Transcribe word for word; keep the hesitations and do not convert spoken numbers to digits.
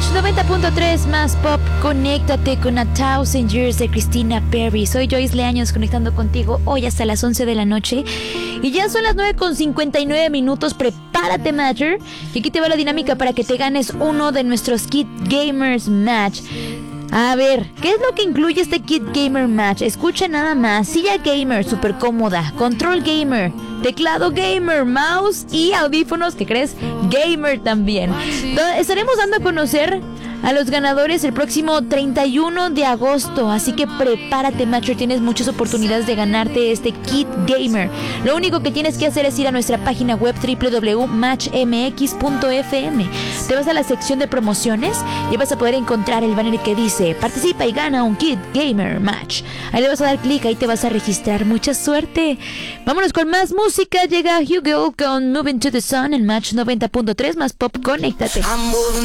noventa punto tres más pop, conéctate con A Thousand Years de Christina Perri. Soy Joyce Leaños conectando contigo hoy hasta las once de la noche. Y ya son las nueve con cincuenta y nueve minutos. Prepárate, Matter. Y aquí te va la dinámica para que te ganes uno de nuestros Kit Gamers Match. A ver, ¿qué es lo que incluye este Kit Gamer Match? Escucha nada más. Silla gamer, súper cómoda. Control gamer, teclado gamer, mouse y audífonos, ¿qué crees? Gamer también. Estaremos dando a conocer a los ganadores el próximo treinta y uno de agosto. Así que prepárate, Macho. Tienes muchas oportunidades de ganarte este Kit Gamer. Lo único que tienes que hacer es ir a nuestra página web doble u doble u doble u punto match m x punto f m. Te vas a la sección de promociones y vas a poder encontrar el banner que dice participa y gana un Kit Gamer Match. Ahí le vas a dar clic, ahí te vas a registrar. Mucha suerte. Vámonos con más música. Llega Hugo con Moving to the Sun en Match noventa punto tres más pop. Conéctate.